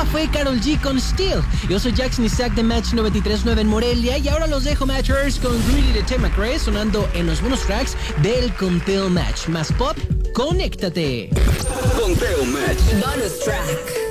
fue Karol G con Steel. Yo soy Jackson Isaac de Match 93.9 en Morelia y ahora los dejo Matchers con Greedy de Tate McRae sonando en los bonus tracks del Conteo Match. Más pop, conéctate. Conteo Match. Bonus track.